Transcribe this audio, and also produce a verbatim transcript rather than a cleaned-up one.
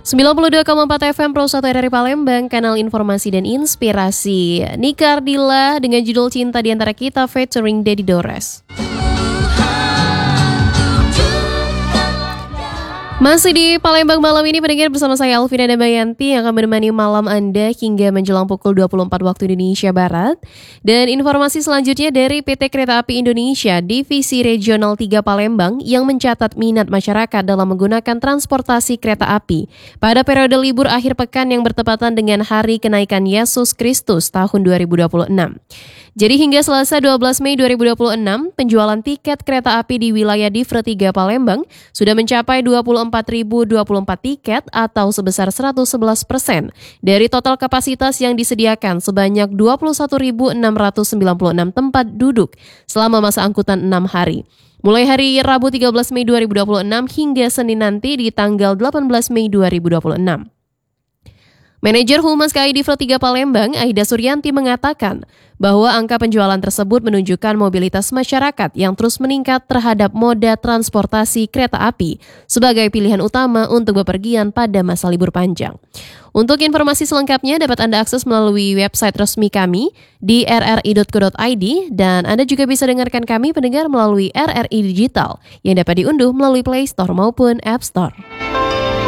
sembilan puluh dua koma empat F M Pro satu R R I Palembang, kanal informasi dan inspirasi. Nika Ardila dengan judul Cinta di Antara Kita featuring Dedi Dores. Masih di Palembang malam ini pendengar bersama saya Alvina Damayanti yang akan menemani malam Anda hingga menjelang pukul dua puluh empat waktu Indonesia Barat. Dan informasi selanjutnya dari P T Kereta Api Indonesia Divisi Regional tiga Palembang yang mencatat minat masyarakat dalam menggunakan transportasi kereta api pada periode libur akhir pekan yang bertepatan dengan Hari Kenaikan Yesus Kristus tahun dua ribu dua puluh enam. Jadi hingga Selasa dua belas Mei dua ribu dua puluh enam, penjualan tiket kereta api di wilayah Divre tiga Palembang sudah mencapai dua puluh empat ribu dua puluh empat tiket atau sebesar seratus sebelas persen dari total kapasitas yang disediakan sebanyak dua puluh satu ribu enam ratus sembilan puluh enam tempat duduk selama masa angkutan enam hari. Mulai hari Rabu tiga belas Mei dua ribu dua puluh enam hingga Senin nanti di tanggal delapan belas Mei dua ribu dua puluh enam. Manajer Humas K A I Divre tiga Palembang, Aida Suryanti mengatakan bahwa angka penjualan tersebut menunjukkan mobilitas masyarakat yang terus meningkat terhadap moda transportasi kereta api sebagai pilihan utama untuk bepergian pada masa libur panjang. Untuk informasi selengkapnya dapat Anda akses melalui website resmi kami di r r i dot co dot i d dan Anda juga bisa dengarkan kami pendengar melalui R R I Digital yang dapat diunduh melalui Play Store maupun App Store.